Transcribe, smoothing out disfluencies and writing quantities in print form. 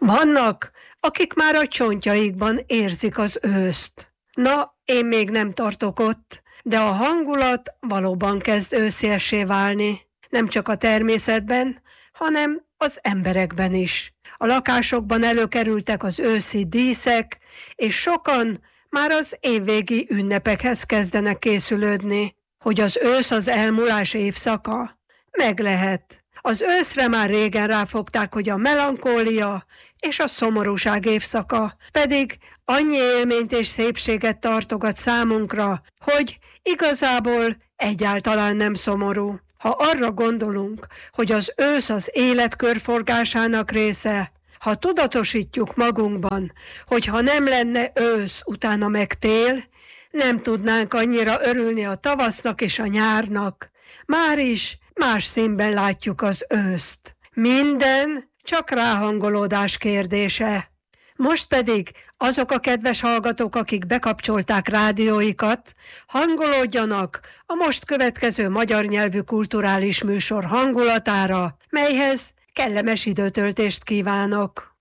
Vannak, akik már a csontjaikban érzik az őszt. Na, én még nem tartok ott, de a hangulat valóban kezd ősziessé válni. Nem csak a természetben, hanem az emberekben is. A lakásokban előkerültek az őszi díszek, és sokan már az évvégi ünnepekhez kezdenek készülődni. Hogy az ősz az elmúlás évszaka? Meg lehet. Az őszre már régen ráfogták, hogy a melankólia és a szomorúság évszaka, pedig annyi élményt és szépséget tartogat számunkra, hogy igazából egyáltalán nem szomorú. Ha arra gondolunk, hogy az ősz az élet körforgásának része, ha tudatosítjuk magunkban, hogy ha nem lenne ősz, utána meg tél, nem tudnánk annyira örülni a tavasznak és a nyárnak. Máris más színben látjuk az őszt. Minden csak ráhangolódás kérdése. Most pedig azok a kedves hallgatók, akik bekapcsolták rádióikat, hangolódjanak a most következő magyar nyelvű kulturális műsor hangulatára, melyhez kellemes időtöltést kívánok.